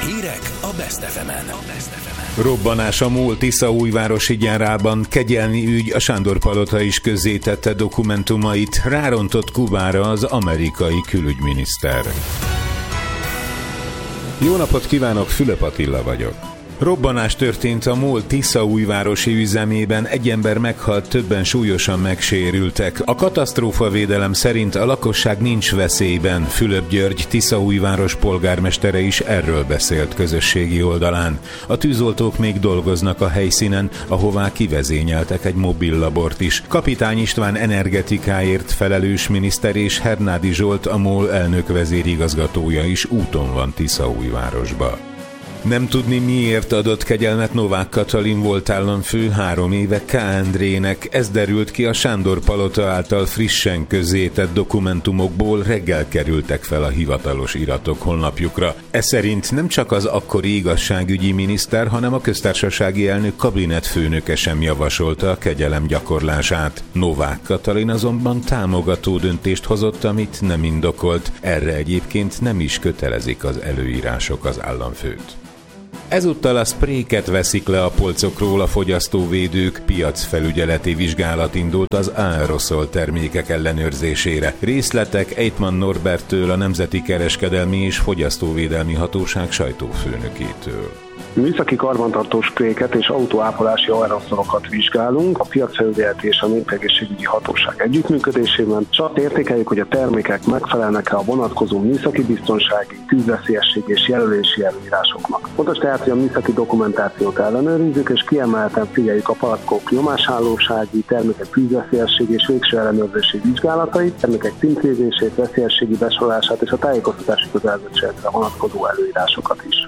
Hírek a Best FM-en. Robbanás a MOL Tiszaújvárosi gyárában, kegyelmi ügy, a Sándor-palota is közzétette dokumentumait, rárontott Kubára az amerikai külügyminiszter. Jó napot kívánok, Fülöp Attila vagyok. Robbanás történt a MOL Tiszaújvárosi üzemében, egy ember meghalt, többen súlyosan megsérültek. A katasztrófavédelem szerint a lakosság nincs veszélyben. Fülöp György, Tiszaújváros polgármestere is erről beszélt közösségi oldalán. A tűzoltók még dolgoznak a helyszínen, ahová kivezényeltek egy mobillabort is. Kapitány István energetikáért felelős miniszter és Hernádi Zsolt, a MOL elnök vezérigazgatója is úton van Tiszaújvárosba. Nem tudni, miért adott kegyelmet Novák Katalin volt államfő 3 éve K. Endrének. Ez derült ki a Sándor-palota által frissen közzétett dokumentumokból, reggel kerültek fel a hivatalos iratok honlapjukra. Ez szerint nem csak az akkori igazságügyi miniszter, hanem a köztársasági elnök kabinetfőnöke sem javasolta a kegyelem gyakorlását. Novák Katalin azonban támogató döntést hozott, amit nem indokolt. Erre egyébként nem is kötelezik az előírások az államfőt. Ezúttal a spréket veszik le a polcokról a fogyasztóvédők, piacfelügyeleti vizsgálat indult az aeroszol termékek ellenőrzésére. Részletek Eitman Norberttől, a Nemzeti Kereskedelmi és Fogyasztóvédelmi Hatóság sajtófőnökétől. Műszaki karbantartó spréket és autóápolási aeroszolokat vizsgálunk a piacfelügyeleti és a népegészségügyi hatóság együttműködésében, és azt értékeljük, hogy a termékek megfelelnek-e a vonatkozó műszaki biztonsági, tűzveszélyesség és jelölési előírásoknak. Fontos tehát, hogy a műszaki dokumentációt ellenőrizzük, és kiemelten figyeljük a palackok nyomásállósági, termékek tűzveszélyesség és végső ellenőrzési vizsgálatait, termékek címkézését, veszélyességi besorolását és a tájékoztatási kötelezettségre vonatkozó előírásokat is.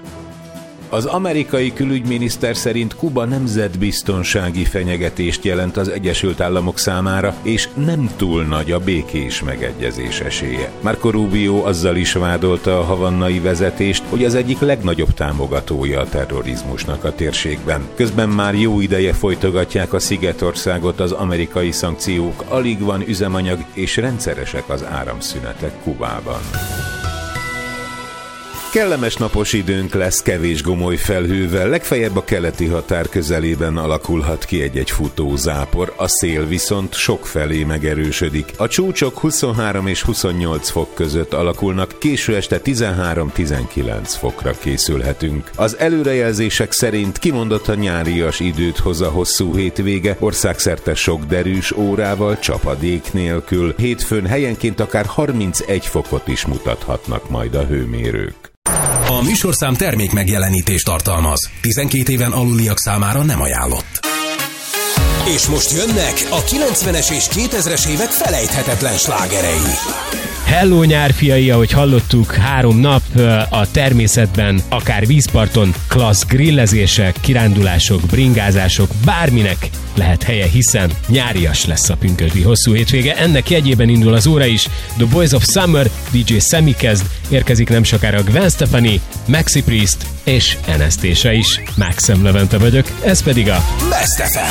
Az amerikai külügyminiszter szerint Kuba nemzetbiztonsági fenyegetést jelent az Egyesült Államok számára, és nem túl nagy a békés megegyezés esélye. Marco Rubio azzal is vádolta a havannai vezetést, hogy az egyik legnagyobb támogatója a terrorizmusnak a térségben. Közben már jó ideje folytogatják a Szigetországot az amerikai szankciók, alig van üzemanyag és rendszeresek az áramszünetek Kubában. Kellemes napos időnk lesz kevés gomoly felhővel, legfeljebb a keleti határ közelében alakulhat ki egy-egy futózápor, a szél viszont sokfelé megerősödik. A csúcsok 23 és 28 fok között alakulnak, késő este 13-19 fokra készülhetünk. Az előrejelzések szerint kimondottan nyárias időt hoz a hosszú hétvége, országszerte sok derűs órával, csapadék nélkül. Hétfőn helyenként akár 31 fokot is mutathatnak majd a hőmérők. A műsorszám termék megjelenítést tartalmaz. 12 éven aluliak számára nem ajánlott. És most jönnek a 90-es és 2000-es évek felejthetetlen slágerei. Hello nyárfiai, ahogy hallottuk, 3 nap a természetben, akár vízparton, klassz grillezések, kirándulások, bringázások, bárminek lehet helye, hiszen nyárias lesz a pünkösdi hosszú hétvége. Ennek jegyében indul az óra is. The Boys of Summer, DJ Sammy kezd, érkezik nem sokára Gwen Stefani, Maxi Priest és Anastasia is. Maxem Levente vagyok, ez pedig a Best FM.